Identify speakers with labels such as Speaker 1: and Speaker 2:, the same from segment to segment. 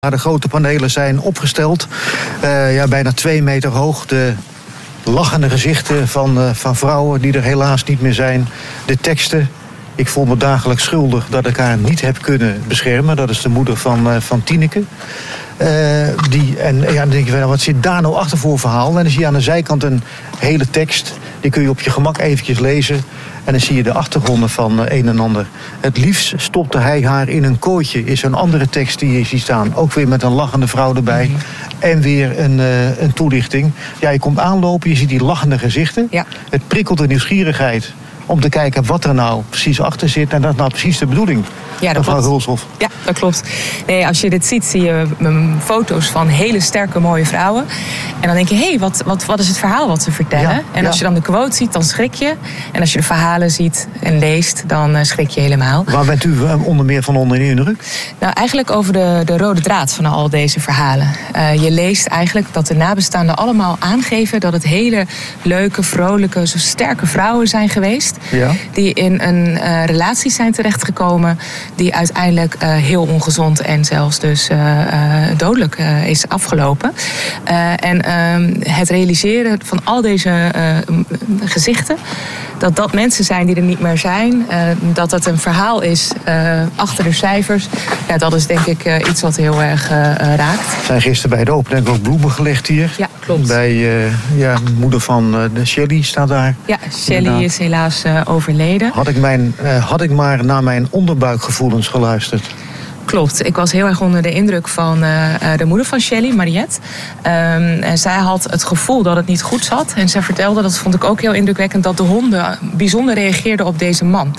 Speaker 1: De grote panelen zijn opgesteld, bijna 2 meter hoog. De lachende gezichten van vrouwen die er helaas niet meer zijn. De teksten. Ik voel me dagelijks schuldig dat ik haar niet heb kunnen beschermen. Dat is de moeder van Tineke. Dan denk je, wat zit daar nou achter voor verhaal? En dan zie je aan de zijkant een hele tekst. Die kun je op je gemak eventjes lezen. En dan zie je de achtergronden van een en ander. Het liefst stopte hij haar in een kooitje. Is een andere tekst die je ziet staan. Ook weer met een lachende vrouw erbij. Mm-hmm. En weer een toelichting. Ja, je komt aanlopen, je ziet die lachende gezichten. Ja. Het prikkelt de nieuwsgierigheid om te kijken wat er nou precies achter zit. En dat is nou precies de bedoeling.
Speaker 2: Ja, dat
Speaker 1: mevrouw Hulshoff.
Speaker 2: Ja, dat klopt. Nee, als je dit ziet, zie je foto's van hele sterke, mooie vrouwen. En dan denk je, wat is het verhaal wat ze vertellen? Ja, en als je dan de quote ziet, dan schrik je. En als je de verhalen ziet en leest, dan schrik je helemaal.
Speaker 1: Waar bent u onder meer van onder de indruk?
Speaker 2: Nou, eigenlijk over de rode draad van al deze verhalen. Je leest eigenlijk dat de nabestaanden allemaal aangeven dat het hele leuke, vrolijke, zo sterke vrouwen zijn geweest. Ja. Die in een relatie zijn terechtgekomen die uiteindelijk heel ongezond en zelfs dus dodelijk is afgelopen. Het realiseren van al deze gezichten, dat mensen zijn die er niet meer zijn, dat het een verhaal is achter de cijfers, ja, dat is denk ik iets wat heel erg raakt.
Speaker 1: Er zijn gisteren bij de opening ook bloemen gelegd hier.
Speaker 2: Ja, klopt.
Speaker 1: Bij de moeder van Shelly staat daar.
Speaker 2: Ja, Shelly is helaas overleden.
Speaker 1: Had ik maar naar mijn onderbuikgevoelens geluisterd.
Speaker 2: Klopt. Ik was heel erg onder de indruk van de moeder van Shelly, Mariette. En zij had het gevoel dat het niet goed zat. En zij vertelde, dat vond ik ook heel indrukwekkend, dat de honden bijzonder reageerden op deze man.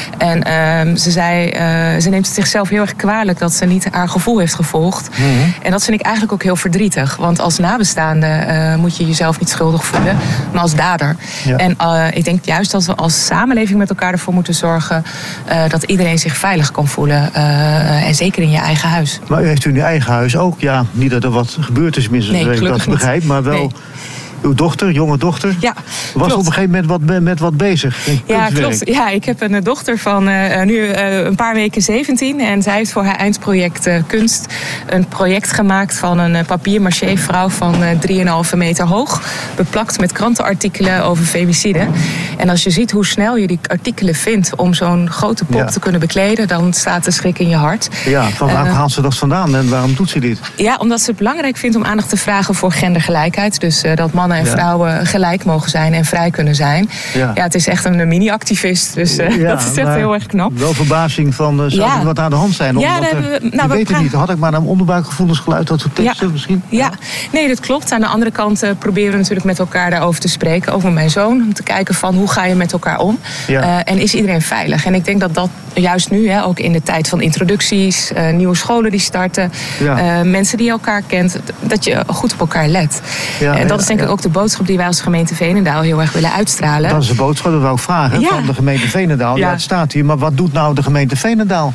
Speaker 2: En ze zei, ze neemt het zichzelf heel erg kwalijk dat ze niet haar gevoel heeft gevolgd. Mm-hmm. En dat vind ik eigenlijk ook heel verdrietig. Want als nabestaande moet je jezelf niet schuldig voelen, maar als dader. Ja. En ik denk juist dat we als samenleving met elkaar ervoor moeten zorgen dat iedereen zich veilig kan voelen. En zeker in je eigen huis.
Speaker 1: Maar u heeft u in uw eigen huis ook? Ja, niet dat er wat gebeurd is, minstens dat begrijp, maar wel. Nee. Uw dochter, jonge dochter, was op een gegeven moment met wat bezig.
Speaker 2: Ja, klopt. Ja, ik heb een dochter van nu een paar weken 17. En zij heeft voor haar eindproject kunst een project gemaakt van een papier-maché vrouw van 3,5 meter hoog. Beplakt met krantenartikelen over femicide. En als je ziet hoe snel je die artikelen vindt om zo'n grote pop te kunnen bekleden, dan staat de schrik in je hart.
Speaker 1: Ja, van waar haalt ze dat vandaan en waarom doet ze dit?
Speaker 2: Ja, omdat ze het belangrijk vindt om aandacht te vragen voor gendergelijkheid. Dus dat mannen en vrouwen gelijk mogen zijn en vrij kunnen zijn. Ja, het is echt een mini-activist, dus dat is echt heel erg knap.
Speaker 1: Wel verbazing van, zou er wat aan de hand zijn?
Speaker 2: Ja,
Speaker 1: ik weet het niet. Had ik maar een onderbuikgevoelens geluid, dat soort teksten misschien?
Speaker 2: Ja, nee, dat klopt. Aan de andere kant proberen we natuurlijk met elkaar daarover te spreken, over mijn zoon, om te kijken van hoe ga je met elkaar om? Ja. En is iedereen veilig? En ik denk dat juist nu, ook in de tijd van introducties, nieuwe scholen die starten, mensen die je elkaar kent, dat je goed op elkaar let. Ja, en dat is denk ik ook de boodschap die wij als gemeente Veenendaal heel erg willen uitstralen.
Speaker 1: Dat is de boodschap, dat wou ik vragen van de gemeente Veenendaal. Ja, het staat hier, maar wat doet nou de gemeente Veenendaal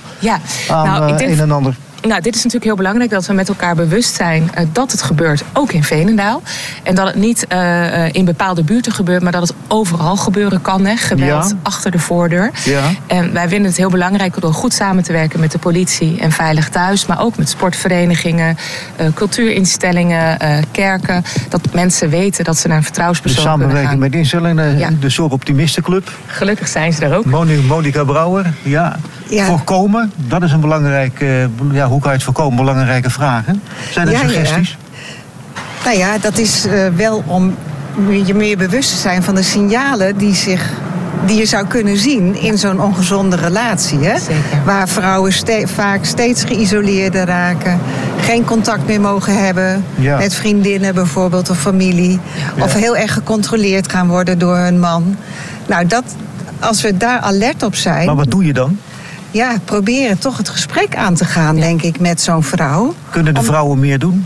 Speaker 1: aan een en ander?
Speaker 2: Nou, dit is natuurlijk heel belangrijk dat we met elkaar bewust zijn dat het gebeurt, ook in Veenendaal. En dat het niet in bepaalde buurten gebeurt, maar dat het overal gebeuren kan. Geweld achter de voordeur. Ja. En wij vinden het heel belangrijk door goed samen te werken met de politie en Veilig Thuis, maar ook met sportverenigingen, cultuurinstellingen, kerken. Dat mensen weten dat ze naar een vertrouwenspersoon kunnen gaan.
Speaker 1: Samenwerking met instellingen, de Zorg Optimistenclub.
Speaker 2: Gelukkig zijn ze er ook.
Speaker 1: Monica Brouwer, voorkomen, dat is een belangrijk, hoe kan je het voorkomen? Belangrijke vragen. Zijn er suggesties?
Speaker 3: Ja. Nou ja, dat is wel om je meer bewust te zijn van de signalen die je zou kunnen zien in zo'n ongezonde relatie. Hè? Waar vrouwen vaak steeds geïsoleerder raken, geen contact meer mogen hebben met vriendinnen bijvoorbeeld of familie. Ja. Of heel erg gecontroleerd gaan worden door hun man. Nou, als we daar alert op zijn.
Speaker 1: Maar wat doe je dan?
Speaker 3: Ja, proberen toch het gesprek aan te gaan, denk ik, met zo'n vrouw.
Speaker 1: Kunnen de vrouwen meer doen?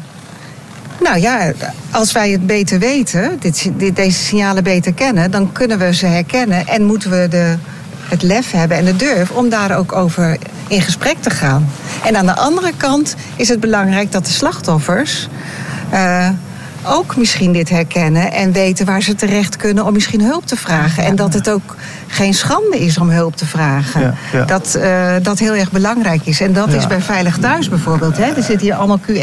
Speaker 3: Nou ja, als wij het beter weten, deze signalen beter kennen, dan kunnen we ze herkennen en moeten we het lef hebben en de durf om daar ook over in gesprek te gaan. En aan de andere kant is het belangrijk dat de slachtoffers ook misschien dit herkennen en weten waar ze terecht kunnen om misschien hulp te vragen. Ja. En dat het ook geen schande is om hulp te vragen. Ja, ja. Dat heel erg belangrijk is. En dat is bij Veilig Thuis bijvoorbeeld. Hè. Er zitten hier allemaal QR